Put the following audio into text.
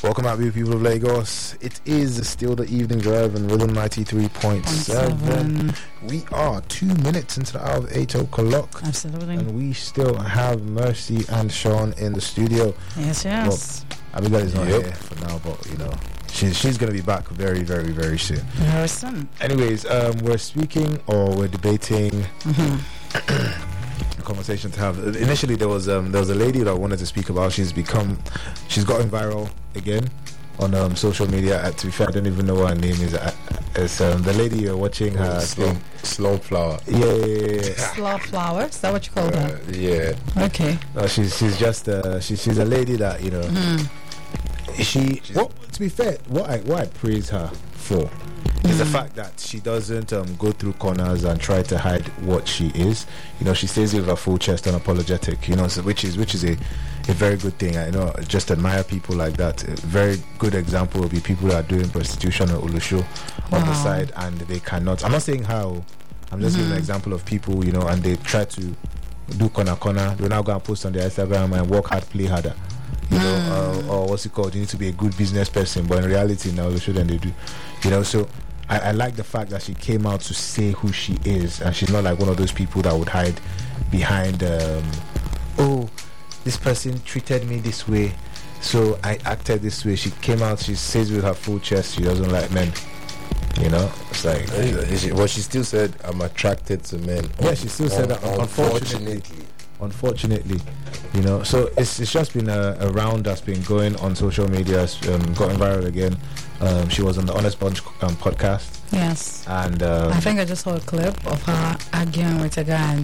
Welcome out, beautiful people of Lagos. It is still the evening drive and Rhythm 93.7. We are 2 minutes into the hour of 8 o'clock. Absolutely. And we still have Mercy and Sean in the studio. Yes. Well, Abigail is not here for now, but you know, she's going to be back very, very, very soon. Very soon. Anyways, we're debating a conversation to have. Initially, there was a lady that I wanted to speak about. She's gotten viral again on social media. To be fair, I don't even know what her name is. It's the lady you're watching her thing. Slow Flower. Yeah. Slow Flower? Is that what you call her? Yeah. Okay. No, she's just she's a lady that, you know. To be fair, what I praise her for is the fact that she doesn't go through corners and try to hide what she is. You know, she says it with her full chest, unapologetic. You know, so which is a very good thing. I know, just admire people like that. A very good example will be people that are doing prostitution or ulusho on the side, and they cannot. I'm not saying how. I'm just giving an example of people, you know, and they try to do corner. They're now going to post on their Instagram and work hard, play harder. You know, or what's it called? You need to be a good business person, but in reality, now they shouldn't. They do. You know, so I like the fact that she came out to say who she is, and she's not like one of those people that would hide behind, this person treated me this way, so I acted this way. She came out, she says with her full chest she doesn't like men. You know, it's like, well, she still said, I'm attracted to men. Yeah, she still said that, unfortunately, you know. So it's just been a round that's been going on social media, gotten viral again. She was on the Honest Bunch podcast. Yes. And I think I just saw a clip of her arguing with a guy